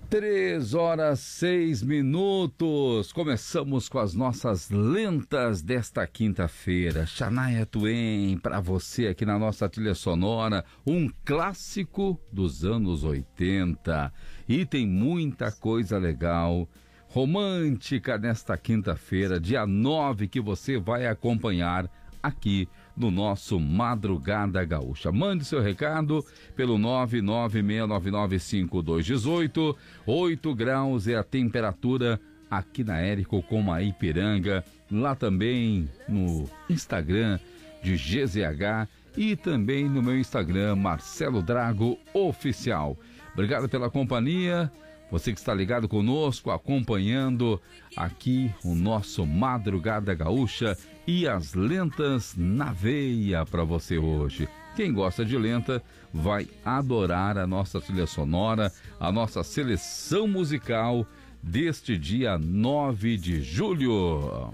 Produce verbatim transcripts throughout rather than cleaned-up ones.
Três horas, seis minutos. Começamos com as nossas lentas desta quinta-feira. Shania Twain, para você aqui na nossa trilha sonora, um clássico dos anos oitenta. E tem muita coisa legal, romântica nesta quinta-feira, dia nove, que você vai acompanhar aqui no nosso Madrugada Gaúcha. Mande seu recado pelo nove nove seis nove nove cinco dois um oito. oito graus é a temperatura aqui na Érico com a Ipiranga, lá também no Instagram de G Z H e também no meu Instagram, Marcelo Drago Oficial. Obrigado pela companhia. Você que está ligado conosco, acompanhando aqui o nosso Madrugada Gaúcha e as lentas na veia para você hoje. Quem gosta de lenta vai adorar a nossa trilha sonora, a nossa seleção musical deste dia nove de julho.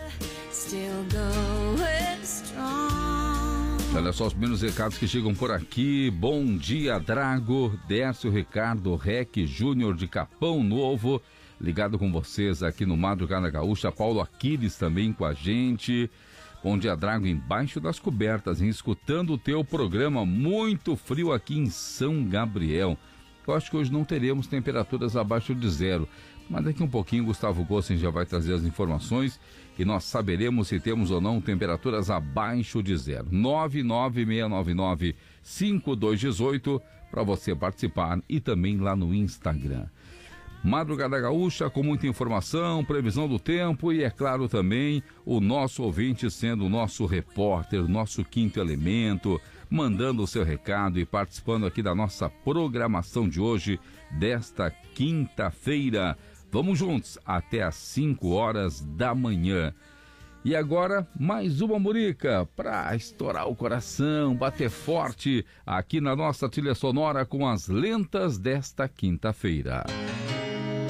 Still going strong. Olha só os primeiros recados que chegam por aqui. Bom dia, Drago, Dércio, Ricardo, Rec, Júnior de Capão Novo, ligado com vocês aqui no Madrugada Gaúcha. Paulo Aquiles também com a gente. Bom dia, Drago, embaixo das cobertas, hein? Escutando o teu programa. Muito frio aqui em São Gabriel. Eu acho que hoje não teremos temperaturas abaixo de zero, mas daqui um pouquinho Gustavo Gossen já vai trazer as informações e nós saberemos se temos ou não temperaturas abaixo de zero. nove nove seis nove nove cinco dois um oito para você participar e também lá no Instagram. Madrugada Gaúcha com muita informação, previsão do tempo e, é claro, também o nosso ouvinte sendo o nosso repórter, o nosso quinto elemento, mandando o seu recado e participando aqui da nossa programação de hoje, desta quinta-feira. Vamos juntos até às cinco horas da manhã. E agora, mais uma murica para estourar o coração, bater forte aqui na nossa trilha sonora com as lentas desta quinta-feira.